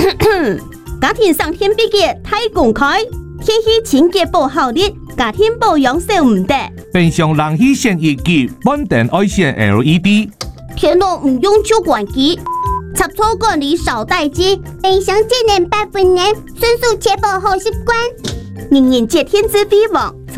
家庭上天比嘅太公开，天气清洁保效率，家庭保养少唔得。 平常人去选一机，本电爱选 LED。 天路唔用旧管机，插座管理少待机， 冰箱节能8分能，顺速且保好习惯。 人人皆天资飞旺，